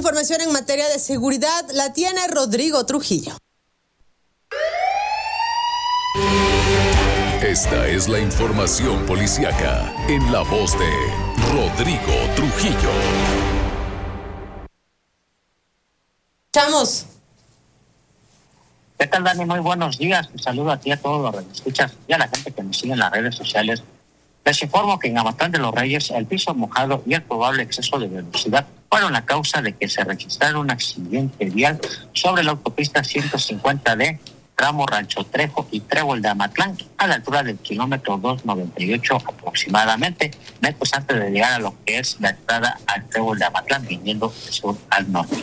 información en materia de seguridad la tiene Rodrigo Trujillo. Esta es la información policíaca en la voz de Rodrigo Trujillo. Chamos. ¿Qué tal, Dani? Muy buenos días. Un saludo a ti, a todos los que escuchas y a la gente que nos sigue en las redes sociales. Les informo que en Amatlán de los Reyes el piso mojado y el probable exceso de velocidad fueron la causa de que se registrara un accidente vial sobre la autopista 150D, tramo Rancho Trejo y Trébol de Amatlán, a la altura del kilómetro 298 aproximadamente, metros antes de llegar a lo que es la entrada al Trébol de Amatlán, viniendo de sur al norte.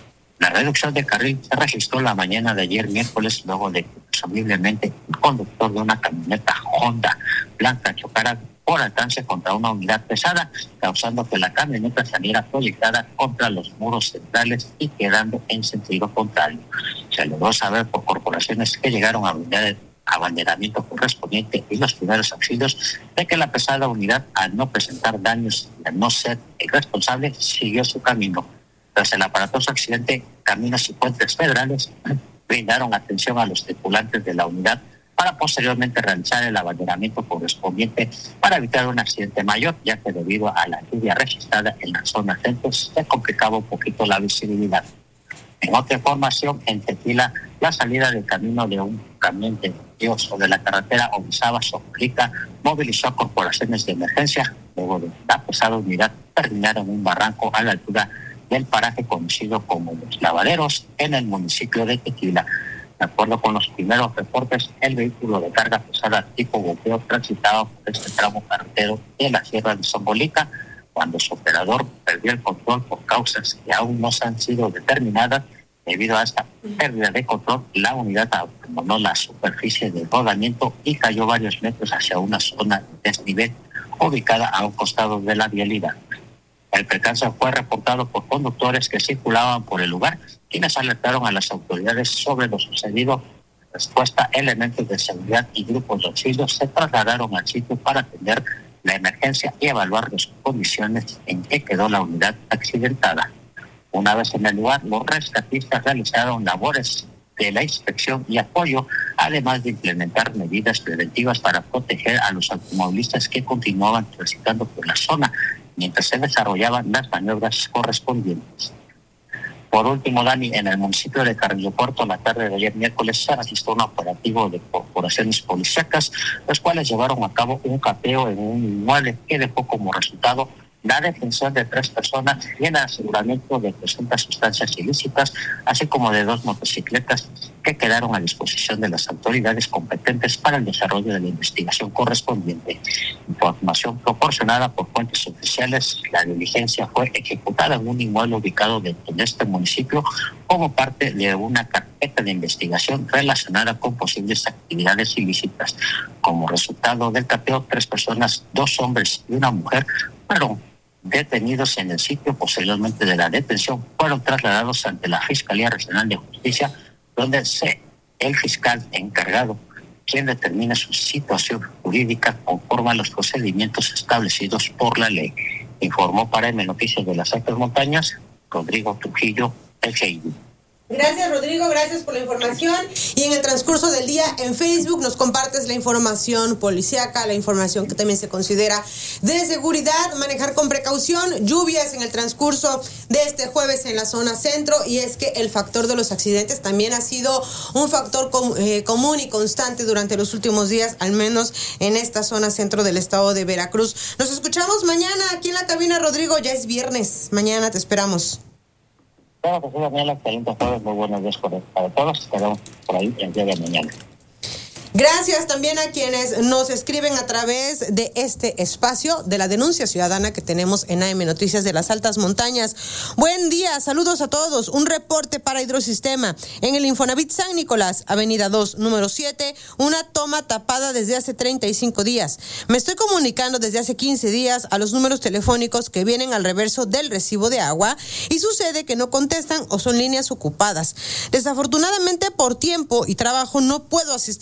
La reducción de carril se registró la mañana de ayer miércoles, luego de que presumiblemente un conductor de una camioneta Honda blanca chocara por alcance contra una unidad pesada, causando que la camioneta saliera proyectada contra los muros centrales y quedando en sentido contrario. Se logró saber por corporaciones que llegaron a unidad de abanderamiento correspondiente y los primeros auxilios de que la pesada unidad, al no presentar daños y al no ser el responsable, siguió su camino. Tras el aparatoso accidente, Caminos y Puentes Federales brindaron atención a los tripulantes de la unidad para posteriormente realizar el abanderamiento correspondiente para evitar un accidente mayor, ya que debido a la lluvia registrada en la zona centro se complicaba un poquito la visibilidad. En otra información, en Tequila, la salida del camino de un camión de Dios o de la carretera Orizaba-Soplica movilizó a corporaciones de emergencia, luego de la pesada unidad terminar en un barranco a la altura del paraje conocido como Los Lavaderos en el municipio de Tequila. De acuerdo con los primeros reportes, el vehículo de carga pesada tipo golpeo transitaba por este tramo carretero de la Sierra de Zongolica cuando su operador perdió el control por causas que aún no han sido determinadas. Debido a esta pérdida de control, la unidad abandonó la superficie de rodamiento y cayó varios metros hacia una zona de desnivel ubicada a un costado de la vialidad. El percance fue reportado por conductores que circulaban por el lugar, quienes alertaron a las autoridades sobre lo sucedido. En respuesta, elementos de seguridad y grupos de auxilio se trasladaron al sitio para atender la emergencia y evaluar las condiciones en que quedó la unidad accidentada. Una vez en el lugar, los rescatistas realizaron labores de la inspección y apoyo, además de implementar medidas preventivas para proteger a los automovilistas que continuaban transitando por la zona mientras se desarrollaban las maniobras correspondientes. Por último, Dani, en el municipio de Carrillo Puerto, la tarde de ayer miércoles se registró un operativo de corporaciones policíacas, los cuales llevaron a cabo un cateo en un inmueble que dejó como resultado la detención de 3 personas y el aseguramiento de presuntas sustancias ilícitas, así como de 2 motocicletas que quedaron a disposición de las autoridades competentes para el desarrollo de la investigación correspondiente. Información proporcionada por fuentes oficiales, la diligencia fue ejecutada en un inmueble ubicado dentro de este municipio como parte de una carpeta de investigación relacionada con posibles actividades ilícitas. Como resultado del cateo, 3 personas, 2 hombres y una mujer, fueron detenidos en el sitio. Posteriormente de la detención fueron trasladados ante la Fiscalía Regional de Justicia, donde el fiscal encargado, quien determina su situación jurídica conforme a los procedimientos establecidos por la ley. Informó para M Noticias de las Altas Montañas, Rodrigo Trujillo, el GID. Gracias, Rodrigo, gracias por la información. Y en el transcurso del día en Facebook nos compartes la información policíaca, la información que también se considera de seguridad, manejar con precaución, lluvias en el transcurso de este jueves en la zona centro, y es que el factor de los accidentes también ha sido un factor común y constante durante los últimos días, al menos en esta zona centro del estado de Veracruz. Nos escuchamos mañana aquí en la cabina, Rodrigo, ya es viernes, mañana te esperamos. Claro que sí, Daniela, excelente jueves, muy buenos días para todos, estaremos por ahí el día de mañana. Gracias también a quienes nos escriben a través de este espacio de la denuncia ciudadana que tenemos en AM Noticias de las Altas Montañas. Buen día, saludos a todos. Un reporte para Hidrosistema. En el Infonavit San Nicolás, Avenida 2, número 7, una toma tapada desde hace 35 días. Me estoy comunicando desde hace 15 días a los números telefónicos que vienen al reverso del recibo de agua y sucede que no contestan o son líneas ocupadas. Desafortunadamente, por tiempo y trabajo no puedo asistir a las oficinas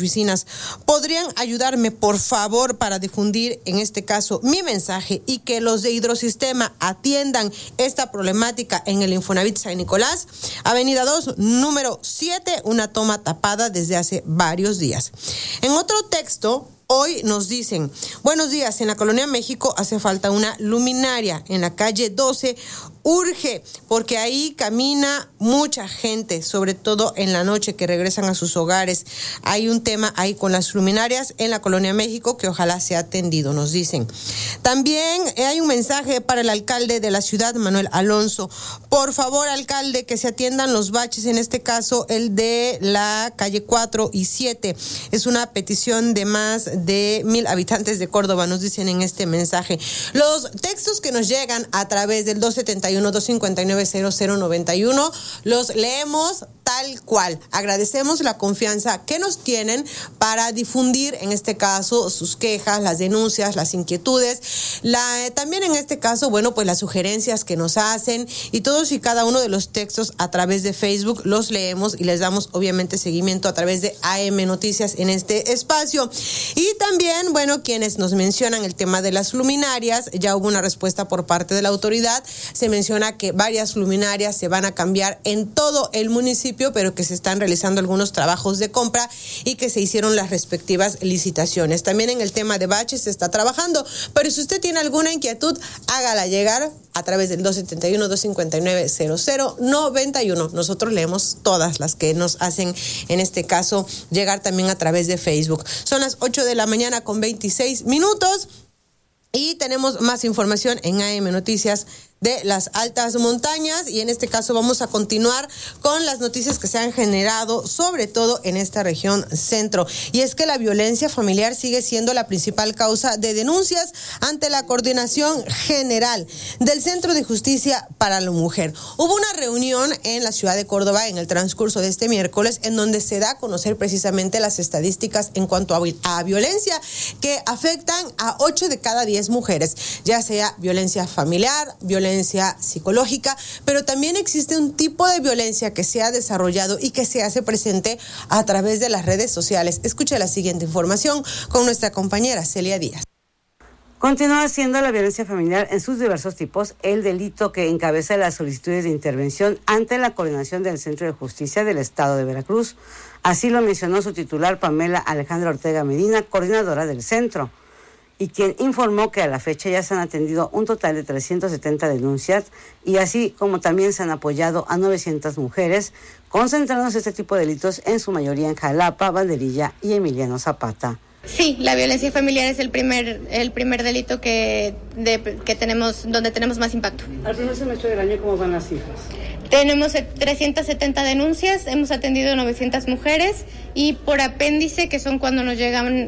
oficinas. ¿Podrían ayudarme, por favor, para difundir, en este caso, mi mensaje y que los de Hidrosistema atiendan esta problemática en el Infonavit San Nicolás? Avenida 2, número 7, una toma tapada desde hace varios días. En otro texto, hoy nos dicen: buenos días, en la Colonia México hace falta una luminaria en la calle 12, urge, porque ahí camina mucha gente, sobre todo en la noche que regresan a sus hogares. Hay un tema ahí con las luminarias en la Colonia México que ojalá sea atendido, nos dicen. También hay un mensaje para el alcalde de la ciudad, Manuel Alonso. Por favor, alcalde, que se atiendan los baches, en este caso el de la calle 4 y 7. Es una petición de más de 1,000 habitantes de Córdoba, nos dicen en este mensaje. Los textos que nos llegan a través del 271-259-0091 los leemos tal cual. Agradecemos la confianza que nos tienen para difundir, en este caso, sus quejas, las denuncias, las inquietudes, también en este caso, bueno, pues las sugerencias que nos hacen, y todos y cada uno de los textos a través de Facebook los leemos y les damos obviamente seguimiento a través de AM Noticias en este espacio. Y también, bueno, quienes nos mencionan el tema de las luminarias, ya hubo una respuesta por parte de la autoridad. Se menciona que varias luminarias se van a cambiar en todo el municipio, pero que se están realizando algunos trabajos de compra y que se hicieron las respectivas licitaciones. También en el tema de baches se está trabajando, pero si usted tiene alguna inquietud, hágala llegar a través del 271-259-0091. Nosotros leemos todas las que nos hacen, en este caso, llegar también a través de Facebook. Son las 8 de la mañana con 26 minutos y tenemos más información en AM Noticias de las altas montañas, y en este caso vamos a continuar con las noticias que se han generado sobre todo en esta región centro, y es que la violencia familiar sigue siendo la principal causa de denuncias ante la Coordinación General del Centro de Justicia para la Mujer. Hubo una reunión en la ciudad de Córdoba en el transcurso de este miércoles en donde se da a conocer precisamente las estadísticas en cuanto a violencia que afectan a 8 de cada 10 mujeres, ya sea violencia familiar, violencia psicológica, pero también existe un tipo de violencia que se ha desarrollado y que se hace presente a través de las redes sociales. Escuche la siguiente información con nuestra compañera Celia Díaz. Continúa siendo la violencia familiar en sus diversos tipos el delito que encabeza las solicitudes de intervención ante la Coordinación del Centro de Justicia del Estado de Veracruz. Así lo mencionó su titular, Pamela Alejandra Ortega Medina, coordinadora del centro, y quien informó que a la fecha ya se han atendido un total de 370 denuncias, y así como también se han apoyado a 900 mujeres, concentrándose este tipo de delitos en su mayoría en Jalapa, Banderilla y Emiliano Zapata. Sí, la violencia familiar es el primer delito que tenemos, donde tenemos más impacto. Al primer semestre del año, ¿cómo van las cifras? Tenemos 370 denuncias, hemos atendido 900 mujeres, y por apéndice, que son cuando nos llegan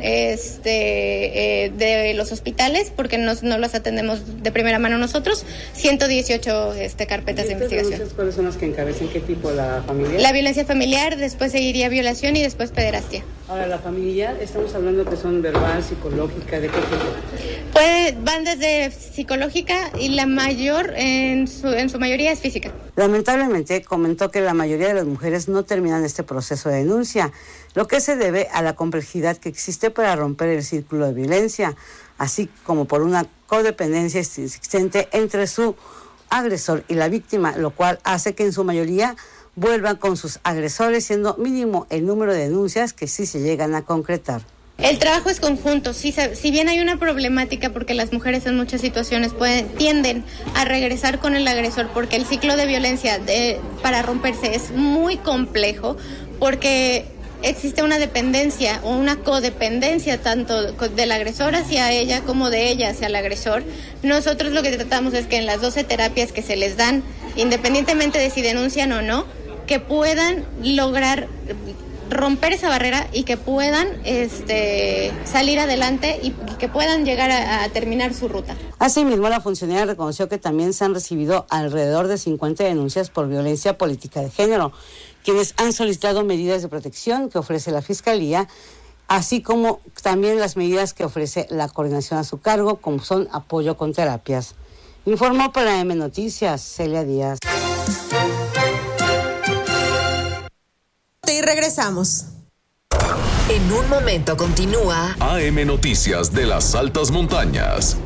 de los hospitales, porque no las atendemos de primera mano nosotros, 118 carpetas de investigación. ¿Cuáles son las que encabezan? ¿Qué tipo? ¿La familiar? La violencia familiar, después seguiría violación y después pederastia. Ahora, la familiar, estamos hablando que son verbal, psicológica, ¿de qué tipo? Van desde psicológica, y la mayor, en su mayoría, es física. Lamentablemente, comentó que la mayoría de las mujeres no terminan este proceso de denuncia, lo que se debe a la complejidad que existe para romper el círculo de violencia, así como por una codependencia existente entre su agresor y la víctima, lo cual hace que en su mayoría vuelvan con sus agresores, siendo mínimo el número de denuncias que sí se llegan a concretar. El trabajo es conjunto. Si bien hay una problemática porque las mujeres en muchas situaciones tienden a regresar con el agresor, porque el ciclo de violencia para romperse es muy complejo, porque existe una dependencia o una codependencia tanto del agresor hacia ella como de ella hacia el agresor. Nosotros lo que tratamos es que en las 12 terapias que se les dan, independientemente de si denuncian o no, que puedan lograr romper esa barrera y que puedan salir adelante y que puedan llegar a terminar su ruta. Asimismo, la funcionaria reconoció que también se han recibido alrededor de 50 denuncias por violencia política de género, quienes han solicitado medidas de protección que ofrece la Fiscalía, así como también las medidas que ofrece la coordinación a su cargo, como son apoyo con terapias. Informó para AM Noticias, Celia Díaz. Y regresamos. En un momento continúa AM Noticias de las Altas Montañas.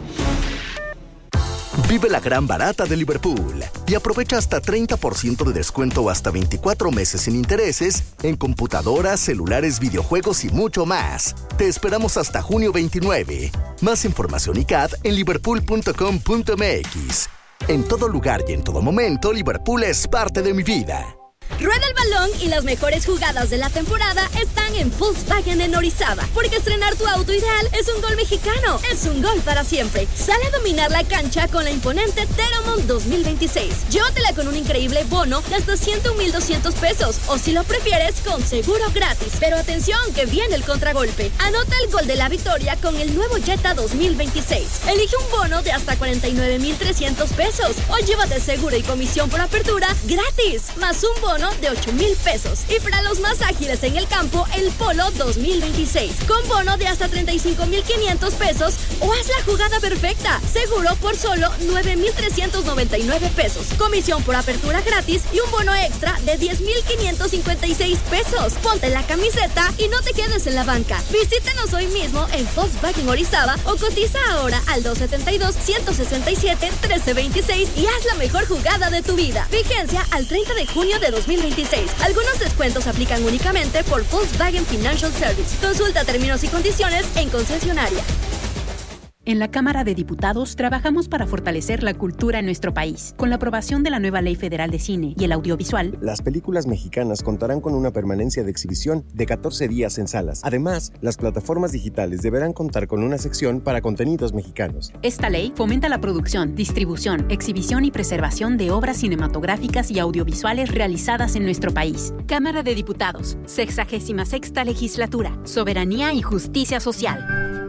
Vive la gran barata de Liverpool y aprovecha hasta 30% de descuento o hasta 24 meses sin intereses en computadoras, celulares, videojuegos y mucho más. Te esperamos hasta junio 29. Más información y CAD en liverpool.com.mx. En todo lugar y en todo momento, Liverpool es parte de mi vida. Rueda el balón y las mejores jugadas de la temporada están en Volkswagen en Orizaba, porque estrenar tu auto ideal es un gol mexicano, es un gol para siempre. Sale a dominar la cancha con la imponente Terramont 2026. Llévatela con un increíble bono de hasta 101,200 pesos, o si lo prefieres, con seguro gratis. Pero atención, que viene el contragolpe. Anota el gol de la victoria con el nuevo Jetta 2026. Elige un bono de hasta 49,300 pesos, o llévate seguro y comisión por apertura gratis, más un bono de 8,000 pesos. Y para los más ágiles en el campo, el Polo 2026, con bono de hasta 35,500 pesos, o haz la jugada perfecta, seguro por solo 9,399 pesos, comisión por apertura gratis y un bono extra de 10,556 pesos. Ponte la camiseta y no te quedes en la banca. Visítenos hoy mismo en Volkswagen Orizaba o cotiza ahora al 272-167-1326 y haz la mejor jugada de tu vida. Vigencia al 30 de junio de 2026. Algunos descuentos aplican únicamente por Volkswagen Financial Service. Consulta términos y condiciones en concesionaria. En la Cámara de Diputados trabajamos para fortalecer la cultura en nuestro país. Con la aprobación de la nueva Ley Federal de Cine y el Audiovisual, las películas mexicanas contarán con una permanencia de exhibición de 14 días en salas. Además, las plataformas digitales deberán contar con una sección para contenidos mexicanos. Esta ley fomenta la producción, distribución, exhibición y preservación de obras cinematográficas y audiovisuales realizadas en nuestro país. Cámara de Diputados, 66ª Legislatura, Soberanía y Justicia Social.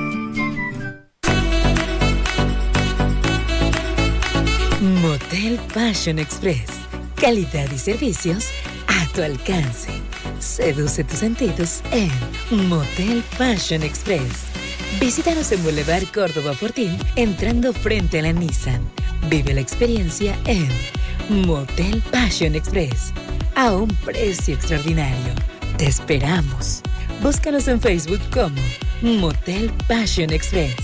Motel Passion Express. Calidad y servicios a tu alcance. Seduce tus sentidos en Motel Passion Express. Visítanos en Boulevard Córdoba Fortín, entrando frente a la Nissan. Vive la experiencia en Motel Passion Express. A un precio extraordinario. Te esperamos. Búscanos en Facebook como Motel Passion Express.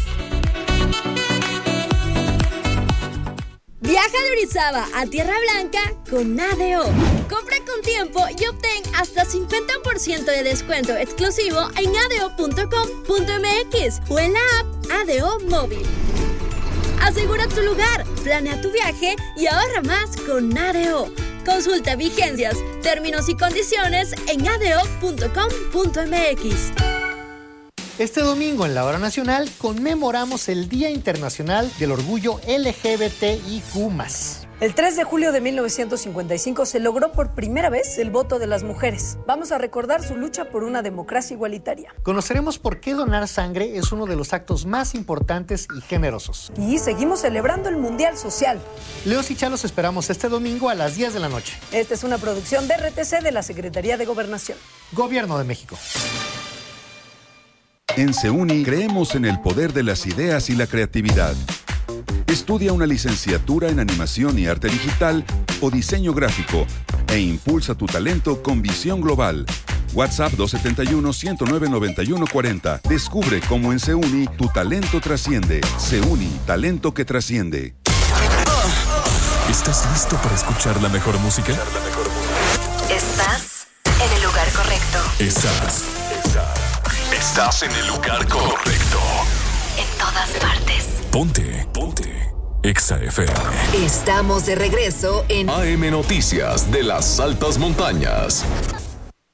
Viaja de Orizaba a Tierra Blanca con ADO. Compra con tiempo y obtén hasta 50% de descuento exclusivo en ado.com.mx o en la app ADO Móvil. Asegura tu lugar, planea tu viaje y ahorra más con ADO. Consulta vigencias, términos y condiciones en ado.com.mx. Este domingo en la Hora Nacional conmemoramos el Día Internacional del Orgullo LGBTIQ+. El 3 de julio de 1955 se logró por primera vez el voto de las mujeres. Vamos a recordar su lucha por una democracia igualitaria. Conoceremos por qué donar sangre es uno de los actos más importantes y generosos. Y seguimos celebrando el Mundial Social. Leos y Chalos esperamos este domingo a las 10 de la noche. Esta es una producción de RTC de la Secretaría de Gobernación. Gobierno de México. En CEUNI creemos en el poder de las ideas y la creatividad. Estudia una licenciatura en animación y arte digital o diseño gráfico e impulsa tu talento con visión global. WhatsApp 271-109-9140. Descubre cómo en CEUNI tu talento trasciende. CEUNI, talento que trasciende. ¿Estás listo para escuchar la mejor música? Estás en el lugar correcto. Estás en el lugar correcto. En todas partes. Ponte. Exa FM. Estamos de regreso en AM Noticias de las Altas Montañas.